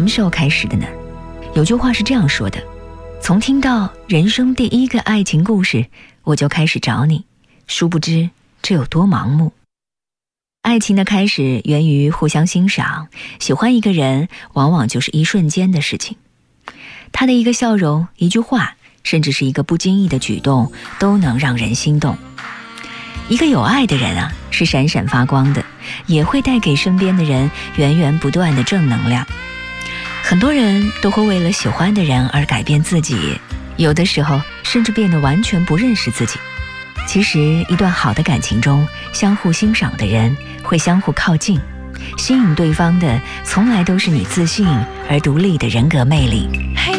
时候开始的呢？有句话是这样说的：从听到人生第一个爱情故事，我就开始找你，殊不知这有多盲目。爱情的开始源于互相欣赏，喜欢一个人往往就是一瞬间的事情。他的一个笑容，一句话，甚至是一个不经意的举动，都能让人心动。一个有爱的人啊，是闪闪发光的，也会带给身边的人源源不断的正能量。很多人都会为了喜欢的人而改变自己，有的时候甚至变得完全不认识自己。其实一段好的感情中，相互欣赏的人会相互靠近，吸引对方的从来都是你自信而独立的人格魅力。